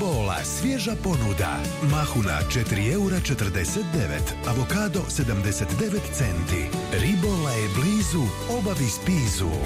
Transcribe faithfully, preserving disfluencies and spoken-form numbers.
Ribola svježa ponuda. Mahuna četiri eura četrdeset devet, avokado sedamdeset devet centi. Ribola je blizu, obavi spizu.